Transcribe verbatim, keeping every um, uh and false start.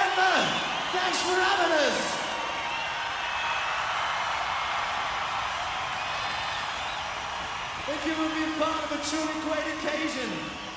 Denver! Thanks for having us! Thank you for being part of a truly great occasion.